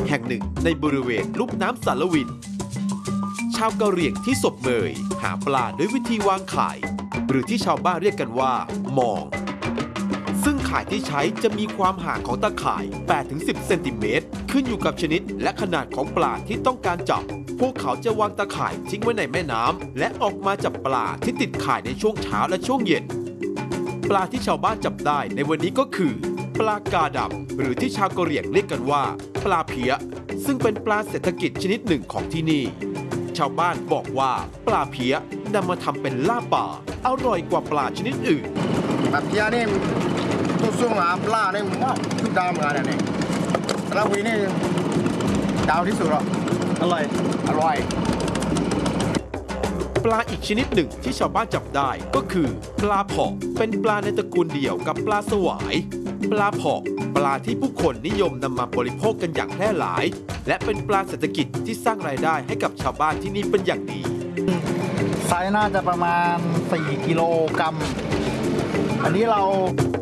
แห่งหนึ่งในบริเวณลุ่มน้ำสารวินชาวกะเหรี่ยงที่ศพเมยหาปลาด้วยวิธีวางข่ายหรือที่ชาวบ้านเรียกกันว่ามองซึ่งข่ายที่ใช้จะมีความห่างของตะข่าย 8-10 เซนติเมตรขึ้นอยู่กับชนิดและขนาดของปลาที่ต้องการจับพวกเขาจะวางตะข่ายทิ้งไว้ในแม่น้ำและออกมาจับปลาที่ติดข่ายในช่วงเช้าและช่วงเย็นปลาที่ชาวบ้านจับได้ในวันนี้ก็คือปลากาดำหรือที่ชาวกะเหรี่ยงเรียกกันว่าปลาเพี้ยซึ่งเป็นปลาเศรษฐกิจชนิดหนึ่งของที่นี่ชาวบ้านบอกว่าปลาเพี้ยนำมาทำเป็นลาบป่าอร่อยกว่าปลาชนิดอื่นปลาเพี้ยนี่ตัวส่วนหาปลาเนี่ยว่าทุกดาวเหมือนกันเนี่ยแล้ววีนี่ดาวที่สุดหรออร่อยปลาอีกชนิดหนึ่งที่ชาวบ้านจับได้ก็คือปลาเผาะเป็นปลาในตระกูลเดียวกับปลาสวายปลาเผาะปลาที่ผู้คนนิยมนำมาบริโภคกันอย่างแพร่หลายและเป็นปลาเศรษฐกิจที่สร้างรายได้ให้กับชาวบ้านที่นี่เป็นอย่างดีไซส์น่าจะประมาณ4 กิโลกรัมอันนี้เรา